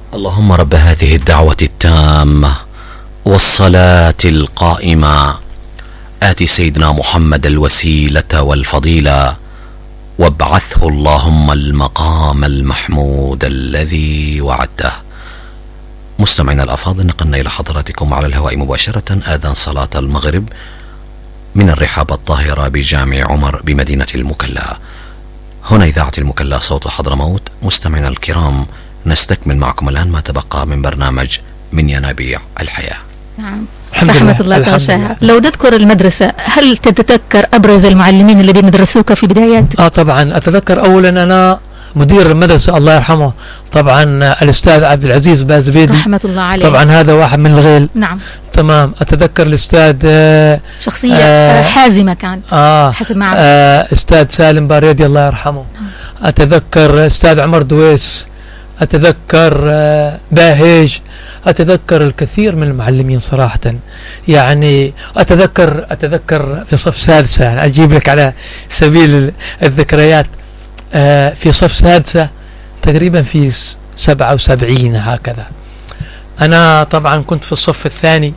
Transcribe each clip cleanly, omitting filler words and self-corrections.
اللهم رب هذه الدعوة التامة والصلاة القائمة آت سيدنا محمد الوسيلة والفضيلة وابعثه اللهم المقام المحمود الذي وعدته. مستمعينا الأفاضل، نقلنا إلى حضراتكم على الهواء مباشرة آذان صلاة المغرب من الرحاب الطاهرة بجامع عمر بمدينة المكلا. هنا إذاعة المكلا صوت حضرموت. مستمعينا الكرام، نستكمل معكم الآن ما تبقى من برنامج من ينابيع الحياة. نعم، رحمة الله تعالى. لو نذكر المدرسة، هل تتذكر أبرز المعلمين الذين درسوك في بداياتك؟ طبعا أتذكر. أولا أنا مدير المدرسة الله يرحمه طبعا الأستاذ عبد العزيز بازبيدي رحمة الله عليه، طبعا هذا واحد من الغيل. نعم تمام. أتذكر الأستاذ شخصية حازمة كان حسب ما أستاذ سالم باريدي الله يرحمه. أتذكر أستاذ عمر دويس، أتذكر باهيج، أتذكر الكثير من المعلمين صراحة. يعني أتذكر في صف سادسة، يعني أجيب لك على سبيل الذكريات، في صف سادسة تقريبا في 77 هكذا. أنا طبعا كنت في الصف الثاني.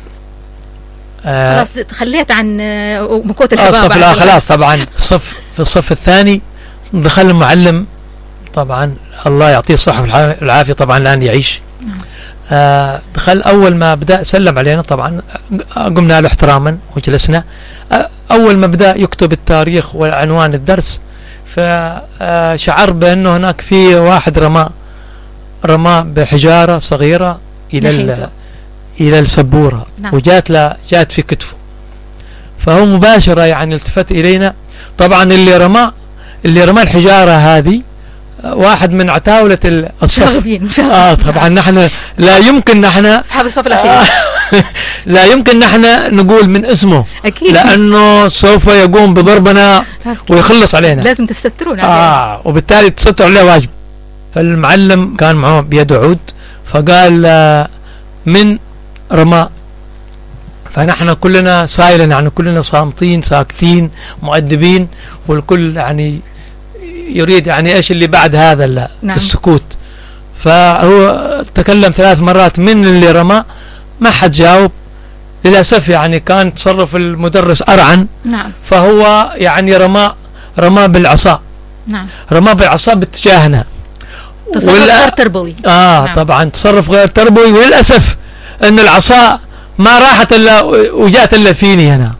خلاص تخليت عن مكوت الحباب. خلاص طبعا في الصف الثاني دخل المعلم طبعا الله يعطيه الصحة والعافية، طبعا الآن يعيش. دخل أول ما بدأ سلم علينا، طبعا قمنا له احتراما وجلسنا. أول ما بدأ يكتب التاريخ وعنوان الدرس، فشعر بأنه هناك في واحد رمى بحجارة صغيرة إلى السبورة. نعم. جات في كتفه، فهو مباشرة يعني التفت إلينا. طبعا اللي رمى الحجارة هذه واحد من عتاولة الصف. طبعا نحن لا يمكن أصحاب الصف الأخير لا يمكن نحن نقول من اسمه أكيد، لأنه سوف يقوم بضربنا ويخلص علينا. لازم تستترون عليه. وبالتالي تستر عليه واجب. فالمعلم كان معه بيده عود، فقال من رمى. فنحن كلنا يعني كلنا صامتين ساكتين مؤدبين، والكل يعني يريد يعني ايش اللي بعد هذا السكوت. فهو تكلم 3 مرات من اللي رمى، ما حد جاوب للأسف. يعني كان تصرف المدرس أرعن. نعم. فهو يعني رمى بالعصا. نعم. رمى بالعصا باتجاهنا. تصرف غير تربوي. نعم. طبعا تصرف غير تربوي، وللأسف ان العصا ما راحت الا وجات الا فيني انا.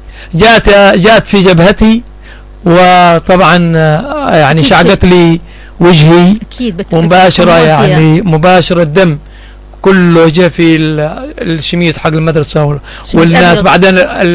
جات في جبهتي، وطبعا يعني شعقت لي وجهي مباشرة، يعني مباشرة الدم كله جاء في الشميز حق المدرسة والناس. بعدين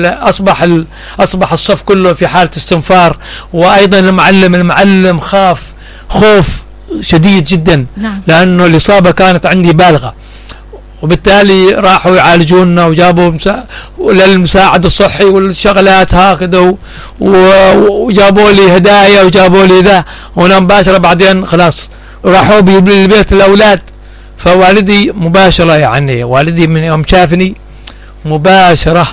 أصبح الصف كله في حالة استنفار. وأيضا المعلم خاف خوف شديد جدا. نعم. لأنه الإصابة كانت عندي بالغة، وبالتالي راحوا يعالجونا وجابوا للمساعد الصحي والشغلات هكذا، وجابوا لي هدايا وجابوا لي ذا. هنا مباشرة بعدين خلاص راحوا بالبيت الأولاد. فوالدي مباشرة، يعني والدي من يوم شافني مباشرة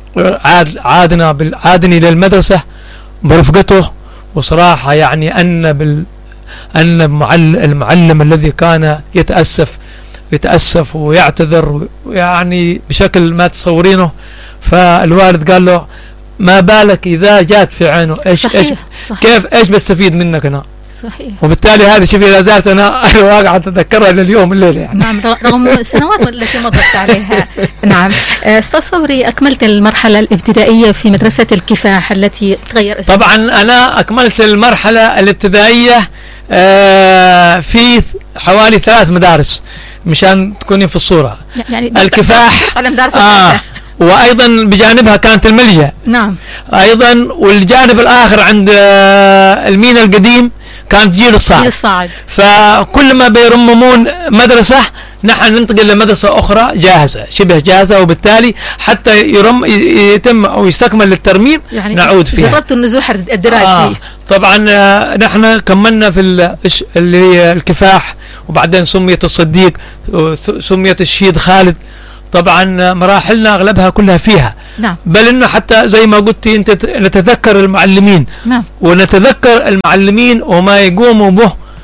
عادني للمدرسة برفقته. وصراحة يعني أن المعلم الذي كان يتأسف ويعتذر يعني بشكل ما تصورينه. فالوالد قال له ما بالك إذا جات في عينه إيش بستفيد منك أنا. صحيح. وبالتالي هذا شيء لا زالت أنا الواقع أتذكرها لليوم الليلة يعني. نعم، رغم السنوات التي مضت عليها. نعم. أستاذ صبري، أكملت المرحلة الابتدائية في مدرسة الكفاح التي تغير اسمها. طبعا أنا أكملت المرحلة الابتدائية في حوالي 3 مدارس مشان تكوني في الصورة. يعني الكفاح على مدارس وأيضا بجانبها كانت الملجأ. نعم. أيضا والجانب الآخر عند المينا القديم كانت جيل الصاعد. فكل ما بيرممون مدرسة نحن ننتقل لمدرسة أخرى جاهزة، شبه جاهزة، وبالتالي حتى يتم أو يستكمل للترميم يعني نعود فيها. جربت النزوح الدراسي. طبعا نحن كملنا في اللي هي الكفاح، وبعدين سميت الصديق وسميت الشهيد خالد. طبعا مراحلنا أغلبها كلها فيها. نعم. بل إنه حتى زي ما قلتي أنت نتذكر المعلمين. نعم. ونتذكر المعلمين وما يقوموا به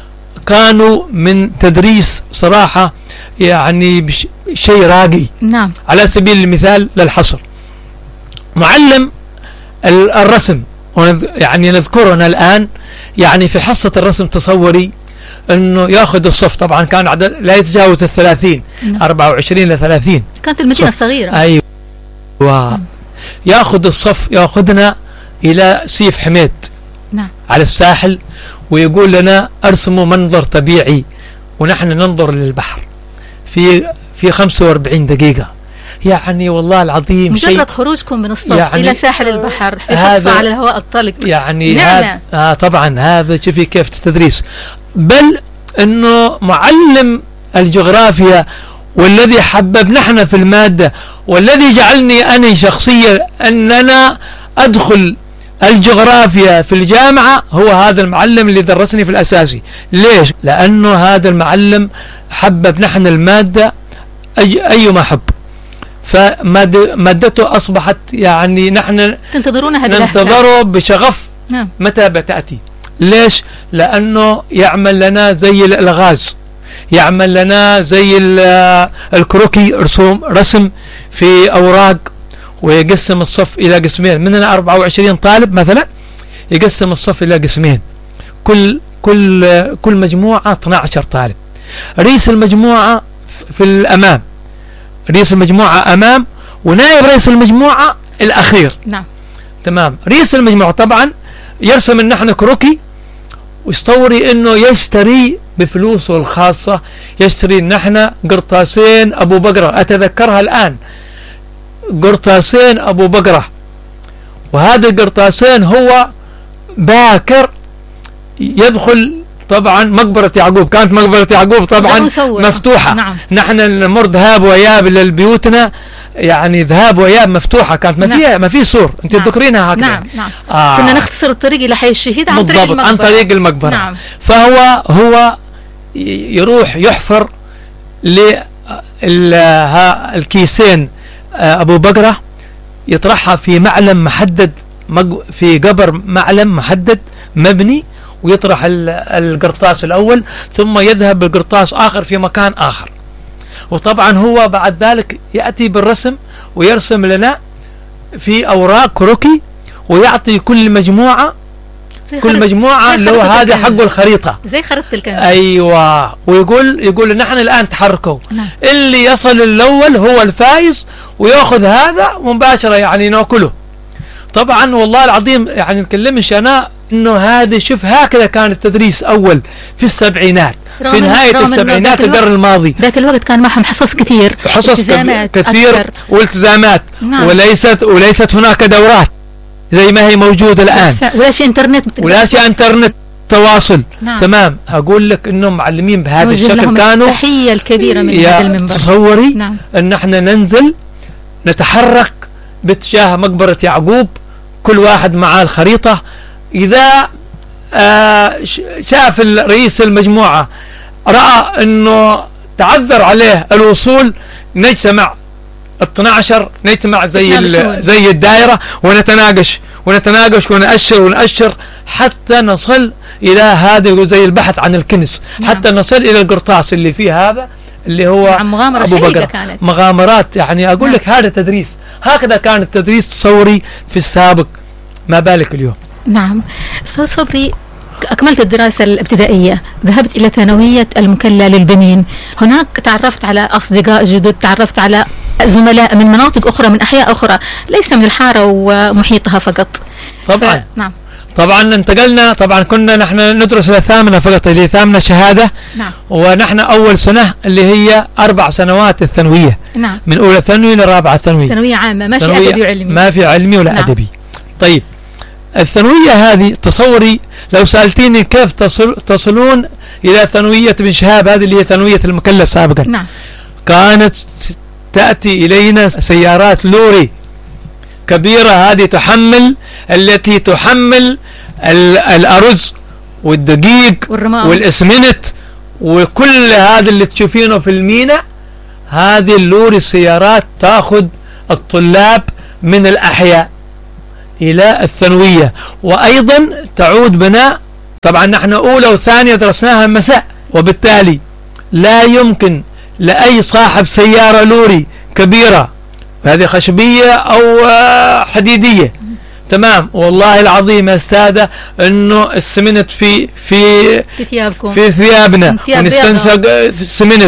كانوا من تدريس صراحة يعني شيء راقي. نعم. على سبيل المثال للحصر، معلم الرسم يعني نذكرنا الآن، يعني في حصة الرسم تصوري انه ياخذ الصف، طبعا كان عدد لا يتجاوز 30، 24 ل 30 كانت المدينة صغيرة. ايوه. ياخذ الصف، ياخذنا الى سيف حميد. نعم. على الساحل، ويقول لنا ارسموا منظر طبيعي ونحن ننظر للبحر في 45 دقيقة. يعني والله العظيم مجرد خروجكم من الصف يعني إلى ساحل البحر في حصة على الهواء الطلق، يعني نعمة. طبعا هذا شوفي كيف التدريس. بل انه معلم الجغرافيا والذي حببنا احنا في المادة والذي جعلني انا شخصيا ان انا ادخل الجغرافيا في الجامعة هو هذا المعلم اللي درسني في الاساسي. ليش؟ لانه هذا المعلم حبب نحن المادة ايما حب، فمادته اصبحت يعني نحن تنتظرونها ننتظره بشغف. نعم. متى بتأتي؟ ليش؟ لأنه يعمل لنا زي الألغاز، يعمل لنا زي الكروكي، رسم في أوراق، ويقسم الصف إلى قسمين. مننا 24 طالب مثلا، يقسم الصف إلى قسمين، كل مجموعة 12 طالب. رئيس المجموعة في الأمام، رئيس المجموعة أمام، ونائب رئيس المجموعة الأخير. نعم. تمام. رئيس المجموعة طبعا يرسم ان احنا كروكي، ويستوري انه يشتري بفلوسه الخاصة، يشتري ان احنا قرطاسين ابو بقرة، اتذكرها الان، قرطاسين ابو بقرة. وهذا القرطاسين هو باكر يدخل طبعا مقبرة يعقوب. كانت مقبرة يعقوب طبعا مفتوحة. نعم. نحن نمر ذهاب وإياب للبيوتنا، يعني ذهاب وإياب مفتوحة، كانت ما في سور. انت تذكرينها هكذا. نعم. نعم. كنا نختصر الطريق إلى حي الشهيد عن طريق المقبرة. عن طريق المقبرة. نعم. فهو يروح يحفر للكيسين أبو بقرة، يطرحها في معلم محدد، في قبر معلم محدد مبني، ويطرح القرطاس الأول، ثم يذهب بالقرطاس آخر في مكان آخر. وطبعا هو بعد ذلك يأتي بالرسم ويرسم لنا في أوراق كروكي، ويعطي كل مجموعة اللي هو هذا حقه الخريطة زي خريطة الكنز. أيوة. ويقول نحن الآن تحركوا. نعم. اللي يصل الأول هو الفائز، ويأخذ هذا مباشرة يعني ناكله. طبعا والله العظيم يعني نكلمش أنا انه هذا، شوف هكذا كان التدريس اول في السبعينات، في نهاية السبعينات القرن الماضي. ذاك الوقت كان معهم حصص كثير، كثير والتزامات. نعم. وليست هناك دورات زي ما هي موجودة الآن، ولا شيء انترنت تواصل. نعم. تمام. أقول لك إنهم معلمين بهذا الشكل. كانوا التحية الكبيرة من هذا المنبر. تصوري. نعم. إن احنا ننزل نتحرك باتجاه مقبرة يعقوب، كل واحد معاه الخريطة. إذا شاف رئيس المجموعة رأى أنه تعذر عليه الوصول، نجتمع 12 نجتمع زي الدائرة، ونتناقش ونأشر حتى نصل إلى هذا زي البحث عن الكنز. نعم. حتى نصل إلى القرطاس اللي فيه هذا اللي هو مغامرة شيقة كانت. مغامرات يعني. أقول لك هذا تدريس، هكذا كان التدريس تصوري في السابق، ما بالك اليوم. نعم. أستاذ صبري، أكملت الدراسة الابتدائية، ذهبت إلى ثانوية المكلا للبنين، هناك تعرفت على أصدقاء جدد، تعرفت على زملاء من مناطق أخرى، من أحياء أخرى، ليس من الحارة ومحيطها فقط. طبعا. نعم. طبعا انتقلنا، طبعا كنا نحن ندرس الثامنة فقط، اللي ثامنة شهادة. نعم. ونحن أول سنة اللي هي 4 سنوات الثانوية. نعم. من أولى ثانوي لرابعة ثانوي. ثانوية عامة، ماشي أدبي وعلمي. ما في علمي ولا. نعم. أدبي. طيب الثانوية هذه تصوري لو سألتيني كيف تصلون إلى ثانوية بن شهاب، هذه اللي هي ثانوية المكلا سابقا. نعم. كانت تأتي إلينا سيارات لوري كبيرة، هذه التي تحمل الأرز والدقيق والإسمنت وكل هذا اللي تشوفينه في الميناء. هذه اللوري السيارات تأخذ الطلاب من الأحياء إلى الثانوية، وأيضا تعود بنا. طبعا نحن أولى وثانية درسناها مساء، وبالتالي لا يمكن لأي صاحب سيارة لوري كبيرة، هذه خشبية أو حديدية، تمام، والله العظيم يا استاذة انه السمنت في ثيابكم، في ثيابنا، ونستنسق سمنت،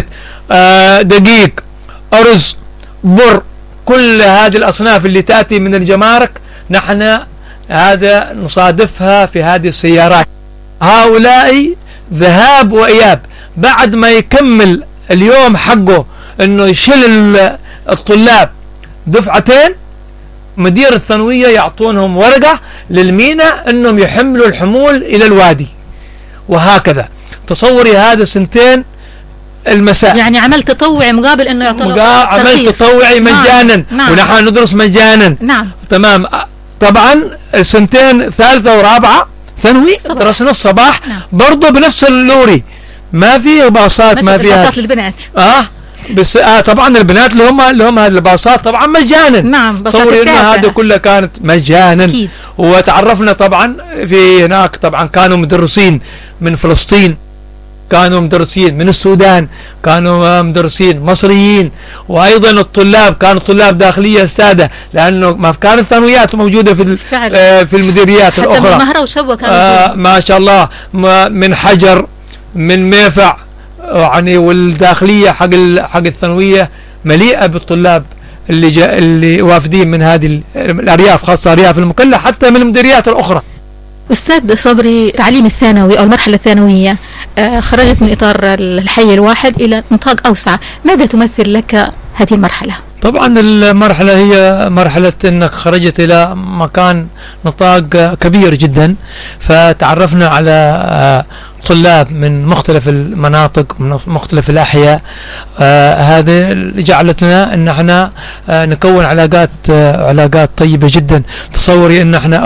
دقيق، أرز، بر، كل هذه الأصناف اللي تأتي من الجمارك نحن هذا نصادفها في هذه السيارات. هؤلاء ذهاب وإياب، بعد ما يكمل اليوم حقه انه يشيل الطلاب دفعتين، مدير الثانوية يعطونهم ورقة للمينا انهم يحملوا الحمول الى الوادي، وهكذا. تصوري هذا سنتين المساء، يعني عمل تطوعي مقابل انه يعطونا عمل تطوعي مجانا. نعم. ونحن ندرس مجانا. نعم. تمام. طبعا السنتين ثالثة ورابعة ثانوي درسنا الصباح. نعم. برضه بنفس اللوري، ما في باصات، ما في باصات للبنات. بس طبعا البنات اللي هم هذه الباصات طبعا مجانا. نعم. تصوري ان هذا كله كانت مجانا. أكيد. وتعرفنا طبعا في هناك، طبعا كانوا مدرسين من فلسطين، كانوا مدرسين من السودان، كانوا مدرسين مصريين، وايضا الطلاب كانوا طلاب داخليه استاذه، لانه ما كانت الثانويات موجوده في المديريات الاخرى. حتى من مهره وشبوه كانوا ما شاء الله، من حجر، من ميفع، يعني والداخليه حق الثانويه مليئه بالطلاب اللي وافدين من هذه الارياف، خاصه ارياف المكلا، حتى من المديريات الاخرى. أستاذ صبري، تعليم الثانوي أو المرحلة الثانوية خرجت من إطار الحي الواحد إلى نطاق أوسع، ماذا تمثل لك هذه المرحلة؟ طبعا المرحلة هي مرحلة أنك خرجت إلى مكان نطاق كبير جدا، فتعرفنا على طلاب من مختلف المناطق، من مختلف الأحياء. هذا جعلتنا أن احنا نكون علاقات طيبة جدا. تصوري أن احنا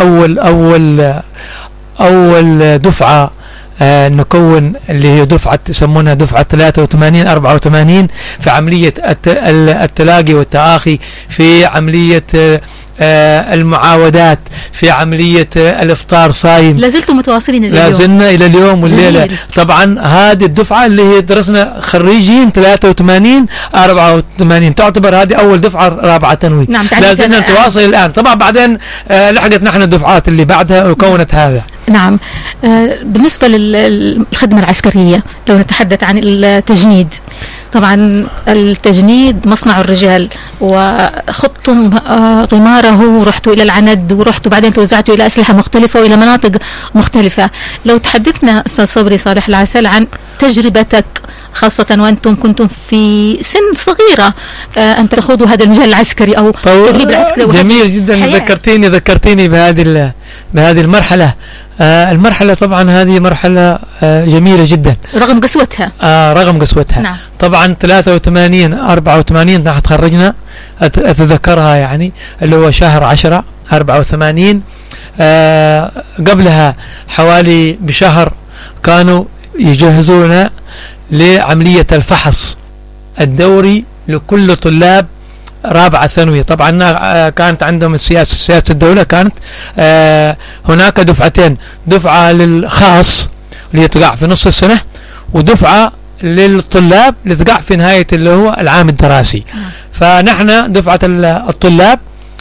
أول دفعة نكون، اللي هي دفعة يسمونها دفعة 83 84 في عملية التلاقي والتآخي، في عملية المعاودات، في عملية الإفطار صايم. لازلتم متواصلين اليوم؟ لازلنا إلى اليوم والليلة. طبعا هذه الدفعة اللي هي درسنا خريجين 83 84 تعتبر هذه أول دفعة رابعة ثانوي. نعم. لازلنا نتواصل الآن. طبعا بعدين لحقت نحن الدفعات اللي بعدها وكونت هذا. نعم. بالنسبة للخدمة العسكرية، لو نتحدث عن التجنيد، طبعا التجنيد مصنع الرجال، وخضتم غماره ورحتوا إلى العند، ورحتوا بعدين توزعتوا إلى أسلحة مختلفة وإلى مناطق مختلفة. لو تحدثنا أستاذ صبري صالح العسل عن تجربتك، خاصة وأنتم كنتم في سن صغيرة، أن تخوضوا هذا المجال العسكري أو التدريب العسكري. جميل جدا. ذكرتيني بهذه المرحلة. المرحلة طبعا هذه مرحلة جميلة جدا رغم قسوتها. رغم قسوتها. نعم. طبعا 83 84 نحن تخرجنا، أتذكرها يعني، اللي هو شهر 10 84. قبلها حوالي بشهر كانوا يجهزونا لعملية الفحص الدوري لكل طلاب رابعة ثانوية. طبعا كانت عندهم سياسة الدولة، كانت هناك دفعتين، دفعة للخاص اللي تقع في نص السنة، ودفعة للطلاب اللي تقع في نهاية اللي هو العام الدراسي. فنحن دفعة الطلاب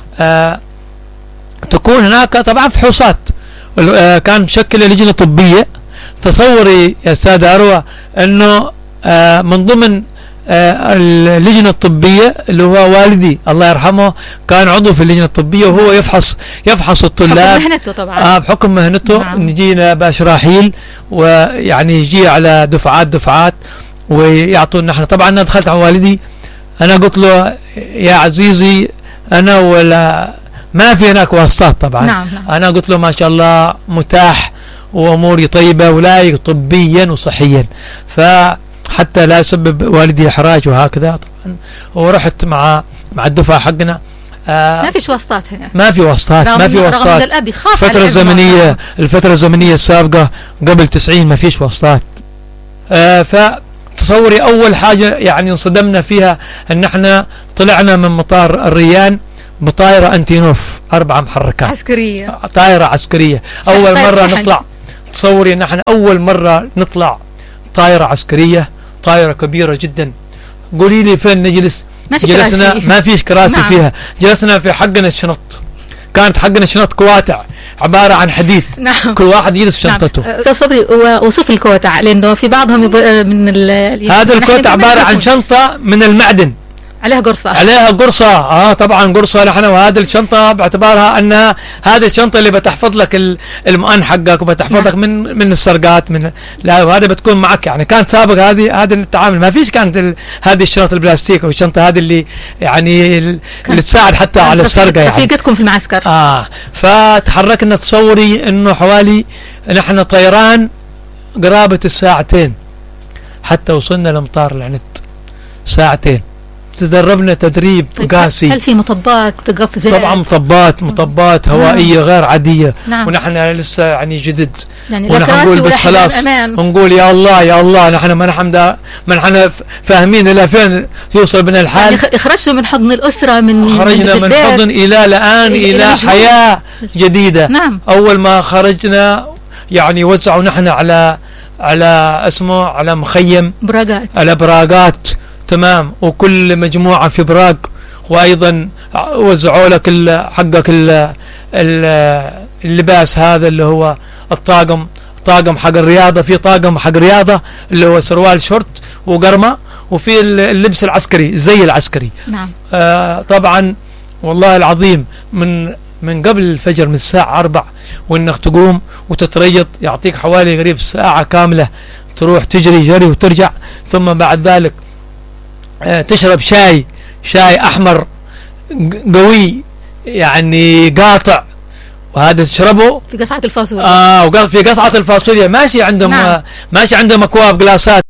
تكون هناك طبعا فحوصات، كان مشكلة لجنة طبية. تصوري يا أستاذ أروى أنه من ضمن اللجنة الطبية اللي هو والدي الله يرحمه كان عضو في اللجنة الطبية، وهو يفحص الطلاب بحكم مهنته طبعا. بحكم مهنته. نعم. نجينا بأشراحيل، ويعني يجي على دفعات ويعطونا نحن. طبعا أنا دخلت على والدي، أنا قلت له يا عزيزي أنا ولا ما في هناك واسطات طبعا. نعم. أنا قلت له ما شاء الله متاح وأموري طيبة ولايق طبيا وصحيا، حتى لا يسبب والدي إحراج وهكذا. طبعا ورحت مع الدفعة حقنا. ما فيش واسطات هنا، ما في واسطات. رغم الأب يخاف الفترة الزمنية السابقة قبل 90 ما فيش واسطات. فتصوري أول حاجة يعني انصدمنا فيها أن احنا طلعنا من مطار الريان بطائرة أنتينوف 4 محركات عسكرية، طائرة عسكرية. أول مرة نطلع. تصوري أن احنا أول مرة نطلع طائرة عسكرية، طائرة كبيرة جدا. قولي لي فين نجلس؟ جلسنا ما فيش كراسي. نعم. فيها جلسنا في حقنا الشنط، كانت حقنا شنط كواتع عبارة عن حديد. نعم. كل واحد يجلس شنطته. نعم. أستاذ صبري، وصف الكواتع لأنه في بعضهم من هذا الكواتع عبارة عن شنطة من المعدن عليها قرصة. عليها قرصة. طبعا قرصة نحن. وهذه الشنطة باعتبارها أنها هذه الشنطة اللي بتحفظ لك المؤن حقك وبتحفظ لك من السرقات لا، وهذا بتكون معك. يعني كانت سابق هذا التعامل، ما فيش كانت هذه الشنطة البلاستيك أو الشنطة هذه اللي يعني اللي تساعد حتى على السرقة. يعني رفيقتكم في المعسكر. فتحركنا، تصوري إنه حوالي نحن طيران قرابة الساعتين حتى وصلنا لمطار العنت. ساعتين تدربنا تدريب قاسي. هل في مطبات قفزات؟ طبعا مطبات هوائية غير عادية. نعم. ونحن لسه يعني جدد، يعني ونحن نقول بس خلاص ونقول يا الله يا الله، نحن ما نحن فاهمين الى فين يوصل بنا الحال. يعني خرجتوا من حضن الأسرة، خرجنا من حضن الى الآن إلى حياة جديدة. نعم. أول ما خرجنا يعني وزعوا نحن على مخيم براقات، على براقات. تمام. وكل مجموعة في براق، وأيضا وزعوا لك حقك اللباس هذا اللي هو طاقم حق الرياضة. في طاقم حق رياضة اللي هو سروال شورت وقرمة، وفي اللبس العسكري الزي العسكري. نعم. طبعا والله العظيم من قبل الفجر، من الساعة 4 وإنك تقوم وتتريض، يعطيك حوالي قريب ساعة كاملة تروح تجري جري وترجع. ثم بعد ذلك تشرب شاي أحمر قوي يعني قاطع، وهذا تشربه في قصعة الفاصوليا. وقال في قصعة الفاصوليا. ماشي عندهم. نعم. ماشي عندهم أكواب جلاسات.